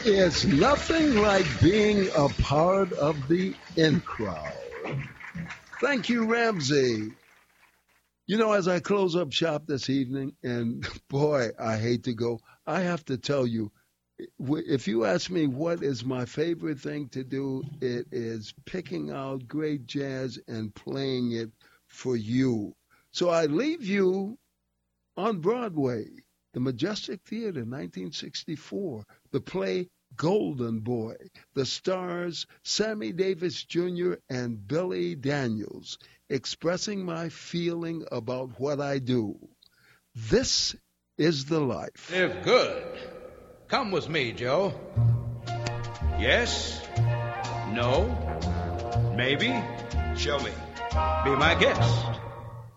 It's nothing like being a part of the in crowd. Thank you, Ramsey. As I close up shop this evening, and boy, I hate to go, I have to tell you, if you ask me what is my favorite thing to do, it is picking out great jazz and playing it for you. So I leave you on Broadway, the Majestic Theater, 1964, the play Golden Boy. The stars, Sammy Davis Jr. and Billy Daniels, expressing my feeling about what I do. This is the life. If good. Come with me, Joe. Yes? No? Maybe? Show me. Be my guest.